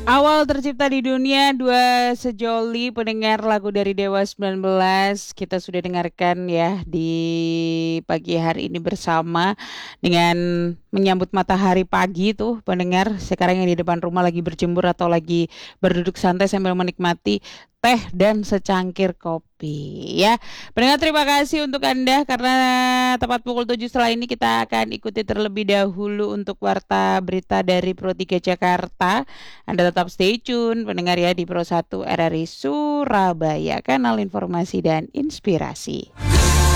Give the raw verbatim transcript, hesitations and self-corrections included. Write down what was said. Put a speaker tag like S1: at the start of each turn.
S1: Awal tercipta di dunia dua sejoli pendengar lagu dari Dewa sembilan belas kita sudah dengarkan ya di pagi hari ini bersama dengan menyambut matahari pagi tuh pendengar sekarang yang di depan rumah lagi berjemur atau lagi berduduk santai sambil menikmati teh dan secangkir kopi ya. Pendengar terima kasih untuk Anda karena tepat pukul tujuh setelah ini kita akan ikuti terlebih dahulu untuk warta berita dari Pro tiga Jakarta. Anda tetap stay tune pendengar ya di Pro satu R R I Surabaya, kanal informasi dan inspirasi.